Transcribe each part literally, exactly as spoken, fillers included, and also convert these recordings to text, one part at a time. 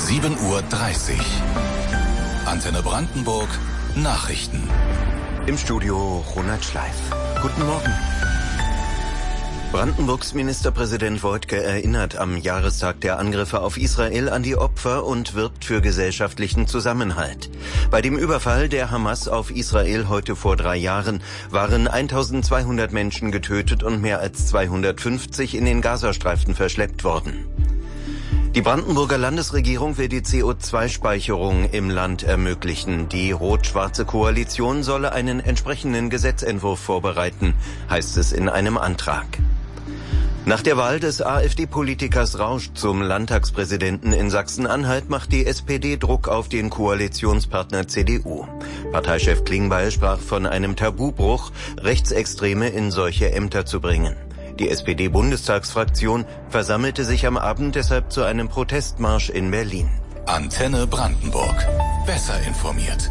sieben Uhr dreißig. Antenne Brandenburg, Nachrichten. Im Studio Ronald Schleif. Guten Morgen. Brandenburgs Ministerpräsident Woidke erinnert am Jahrestag der Angriffe auf Israel an die Opfer und wirbt für gesellschaftlichen Zusammenhalt. Bei dem Überfall der Hamas auf Israel heute vor drei Jahren waren eintausendzweihundert Menschen getötet und mehr als zweihundertfünfzig in den Gazastreifen verschleppt worden. Die Brandenburger Landesregierung will die C O zwei Speicherung im Land ermöglichen. Die rot-schwarze Koalition solle einen entsprechenden Gesetzentwurf vorbereiten, heißt es in einem Antrag. Nach der Wahl des AfD-Politikers Rausch zum Landtagspräsidenten in Sachsen-Anhalt macht die S P D Druck auf den Koalitionspartner C D U. Parteichef Klingbeil sprach von einem Tabubruch, Rechtsextreme in solche Ämter zu bringen. Die S P D-Bundestagsfraktion versammelte sich am Abend deshalb zu einem Protestmarsch in Berlin. Antenne Brandenburg. Besser informiert.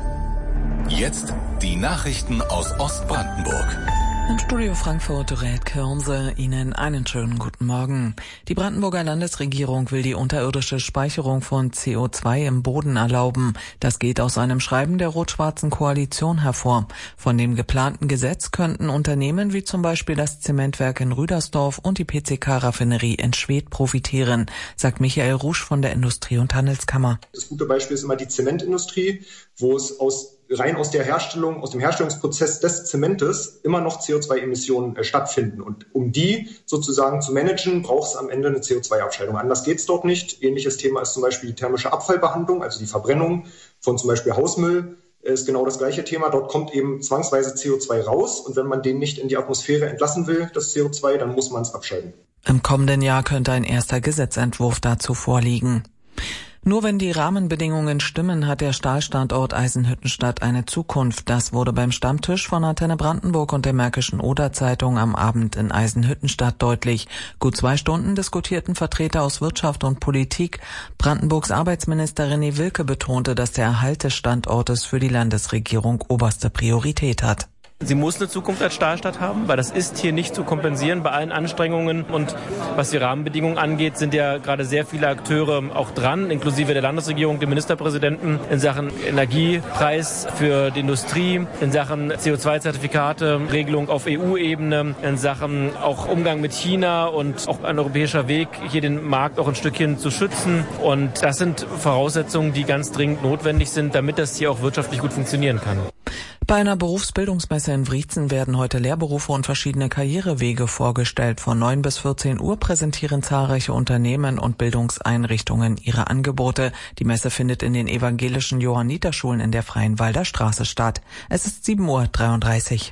Jetzt die Nachrichten aus Ostbrandenburg. Im Studio Frankfurt Rät Kirnse, Ihnen einen schönen guten Morgen. Die Brandenburger Landesregierung will die unterirdische Speicherung von C O zwei im Boden erlauben. Das geht aus einem Schreiben der rot-schwarzen Koalition hervor. Von dem geplanten Gesetz könnten Unternehmen wie zum Beispiel das Zementwerk in Rüdersdorf und die P C K-Raffinerie in Schwedt profitieren, sagt Michael Rusch von der Industrie- und Handelskammer. Das gute Beispiel ist immer die Zementindustrie, wo es aus rein aus der Herstellung, aus dem Herstellungsprozess des Zementes immer noch C O zwei Emissionen äh, stattfinden. Und um die sozusagen zu managen, braucht es am Ende eine C O zwei Abscheidung. Anders geht es dort nicht. Ähnliches Thema ist zum Beispiel die thermische Abfallbehandlung, also die Verbrennung von zum Beispiel Hausmüll. Ist genau das gleiche Thema. Dort kommt eben zwangsweise C O zwei raus. Und wenn man den nicht in die Atmosphäre entlassen will, das C O zwei, dann muss man es abscheiden. Im kommenden Jahr könnte ein erster Gesetzentwurf dazu vorliegen. Nur wenn die Rahmenbedingungen stimmen, hat der Stahlstandort Eisenhüttenstadt eine Zukunft. Das wurde beim Stammtisch von Antenne Brandenburg und der Märkischen Oder-Zeitung am Abend in Eisenhüttenstadt deutlich. Gut zwei Stunden diskutierten Vertreter aus Wirtschaft und Politik. Brandenburgs Arbeitsminister René Wilke betonte, dass der Erhalt des Standortes für die Landesregierung oberste Priorität hat. Sie muss eine Zukunft als Stahlstadt haben, weil das ist hier nicht zu kompensieren bei allen Anstrengungen. Und was die Rahmenbedingungen angeht, sind ja gerade sehr viele Akteure auch dran, inklusive der Landesregierung, dem Ministerpräsidenten, in Sachen Energiepreis für die Industrie, in Sachen C O zwei Zertifikate, Regelung auf E U-Ebene, in Sachen auch Umgang mit China und auch ein europäischer Weg, hier den Markt auch ein Stückchen zu schützen. Und das sind Voraussetzungen, die ganz dringend notwendig sind, damit das hier auch wirtschaftlich gut funktionieren kann. Bei einer Berufsbildungsmesse in Wriezen werden heute Lehrberufe und verschiedene Karrierewege vorgestellt. Von neun bis vierzehn Uhr präsentieren zahlreiche Unternehmen und Bildungseinrichtungen ihre Angebote. Die Messe findet in den evangelischen Johanniterschulen in der Freienwalder Straße statt. Es ist sieben Uhr dreiunddreißig.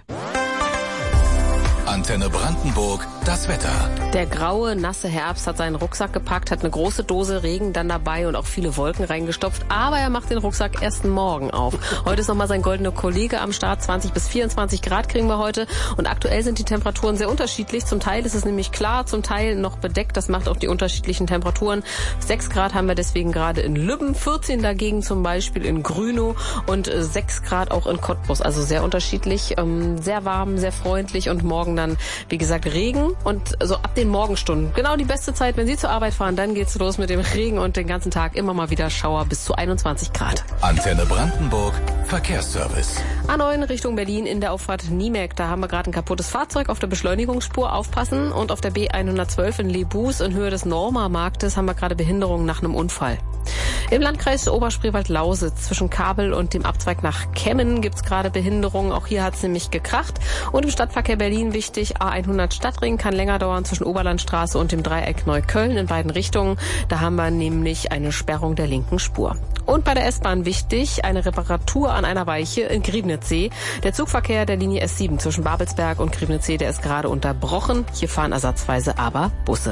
Antenne Brandenburg, das Wetter. Der graue, nasse Herbst hat seinen Rucksack gepackt, hat eine große Dose Regen dann dabei und auch viele Wolken reingestopft. Aber er macht den Rucksack erst morgen auf. Heute ist nochmal sein goldener Kollege am Start. zwanzig bis vierundzwanzig Grad kriegen wir heute. Und aktuell sind die Temperaturen sehr unterschiedlich. Zum Teil ist es nämlich klar, zum Teil noch bedeckt. Das macht auch die unterschiedlichen Temperaturen. sechs Grad haben wir deswegen gerade in Lübben, vierzehn dagegen zum Beispiel in Grünow und sechs Grad auch in Cottbus. Also sehr unterschiedlich, sehr warm, sehr freundlich und morgen dann, wie gesagt, Regen und so ab den Morgenstunden. Genau die beste Zeit, wenn Sie zur Arbeit fahren, dann geht's los mit dem Regen und den ganzen Tag immer mal wieder Schauer bis zu einundzwanzig Grad. Antenne Brandenburg, Verkehrsservice. A neun Richtung Berlin in der Auffahrt Niemek. Da haben wir gerade ein kaputtes Fahrzeug auf der Beschleunigungsspur. Aufpassen. Und auf der B hundertzwölf in Lebus in Höhe des Norma-Marktes haben wir gerade Behinderungen nach einem Unfall. Im Landkreis Oberspreewald-Lausitz zwischen Kabel und dem Abzweig nach Kemmen gibt's gerade Behinderungen. Auch hier hat's nämlich gekracht. Und im Stadtverkehr Berlin wichtig, A hundert Stadtring kann länger dauern zwischen Oberlandstraße und dem Dreieck Neukölln in beiden Richtungen. Da haben wir nämlich eine Sperrung der linken Spur. Und bei der S-Bahn wichtig, eine Reparatur an einer Weiche in Griebnitzsee. Der Zugverkehr der Linie S sieben zwischen Babelsberg und Griebnitzsee, der ist gerade unterbrochen. Hier fahren ersatzweise aber Busse.